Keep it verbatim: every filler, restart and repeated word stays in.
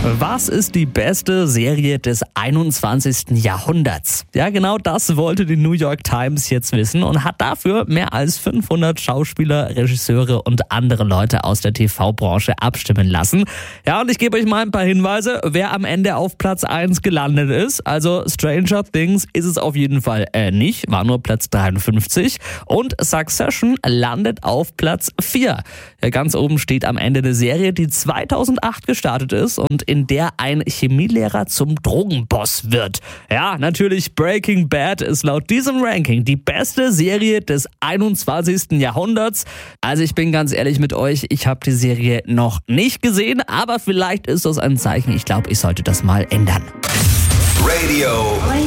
Was ist die beste Serie des einundzwanzigsten Jahrhunderts? Ja, genau das wollte die New York Times jetzt wissen und hat dafür mehr als fünfhundert Schauspieler, Regisseure und andere Leute aus der T V-Branche abstimmen lassen. Ja, und ich gebe euch mal ein paar Hinweise, wer am Ende auf Platz eins gelandet ist. Also Stranger Things ist es auf jeden Fall äh, nicht, war nur Platz dreiundfünfzig. Und Succession landet auf Platz vier. Ja, ganz oben steht am Ende eine Serie, die zweitausendacht gestartet ist und in der ein Chemielehrer zum Drogenboss wird. Ja, natürlich Breaking Bad ist laut diesem Ranking die beste Serie des einundzwanzigsten Jahrhunderts. Also ich bin ganz ehrlich mit euch, ich habe die Serie noch nicht gesehen, aber vielleicht ist das ein Zeichen. Ich glaube, ich sollte das mal ändern. Radio